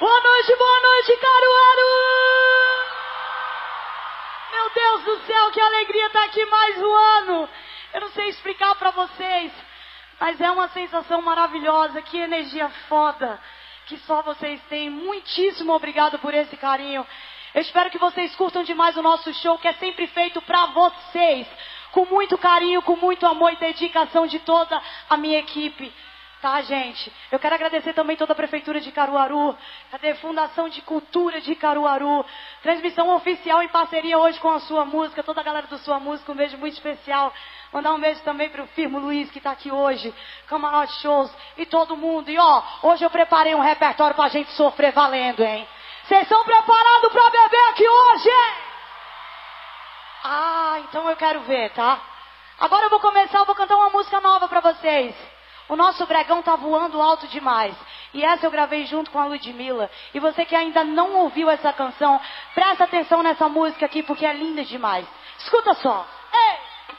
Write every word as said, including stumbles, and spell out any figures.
Boa noite, boa noite, Caruaru! Meu Deus do céu, que alegria estar aqui mais um ano! Eu não sei explicar pra vocês, mas é uma sensação maravilhosa, que energia foda, que só vocês têm. Muitíssimo obrigado por esse carinho. Eu espero que vocês curtam demais o nosso show, que é sempre feito pra vocês, com muito carinho, com muito amor e dedicação de toda a minha equipe. Tá, gente? Eu quero agradecer também toda a Prefeitura de Caruaru, cadê? Fundação de Cultura de Caruaru, transmissão oficial em parceria hoje com a Sua Música, toda a galera do Sua Música, um beijo muito especial. Mandar um beijo também pro Firmo Luiz, que tá aqui hoje, Camarote Shows e todo mundo. E ó, hoje eu preparei um repertório pra gente sofrer valendo, hein? Vocês estão preparados pra beber aqui hoje, hein? Ah, então eu quero ver, tá? Agora eu vou começar, eu vou cantar uma música nova pra vocês. O nosso bregão tá voando alto demais. E essa eu gravei junto com a Ludmilla. E você que ainda não ouviu essa canção, presta atenção nessa música aqui, porque é linda demais. Escuta só.